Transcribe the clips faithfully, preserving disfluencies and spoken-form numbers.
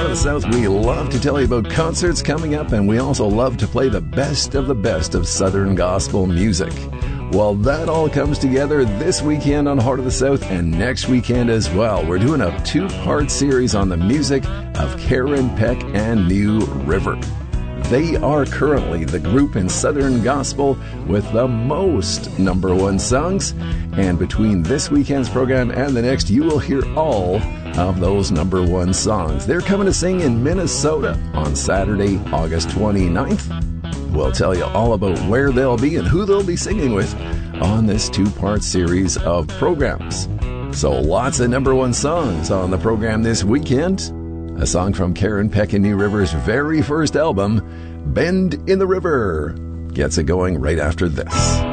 of the South, we love to tell you about concerts coming up, and we also love to play the best of the best of Southern gospel music. Well, that all comes together this weekend on Heart of the South and next weekend as well. We're doing a two-part series on the music of Karen Peck and New River. They are currently the group in Southern gospel with the most number one songs. And between this weekend's program and the next, you will hear all of those number one songs. They're coming to sing in Minnesota on Saturday, August twenty-ninth. We'll tell you all about where they'll be and who they'll be singing with on this two-part series of programs. So lots of number one songs on the program this weekend. A song from Karen Peck and New River's very first album, Bend in the River, gets it going right after this.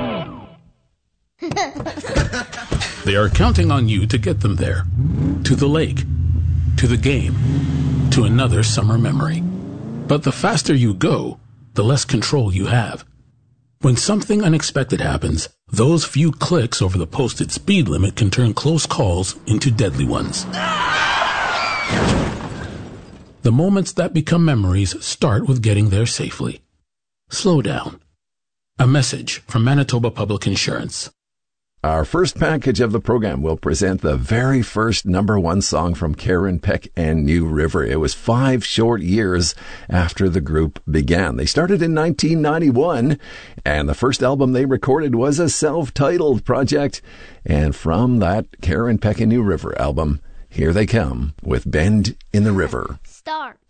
They are counting on you to get them there. To the lake, to the game, to another summer memory. But the faster you go, the less control you have. When something unexpected happens, those few clicks over the posted speed limit can turn close calls into deadly ones. The moments that become memories start with getting there safely. Slow down. A message from Manitoba Public Insurance. Our first package of the program will present the very first number one song from Karen Peck and New River. It was five short years after the group began. They started in nineteen ninety-one, and the first album they recorded was a self-titled project. And from that Karen Peck and New River album, here they come with Bend in the River. Start.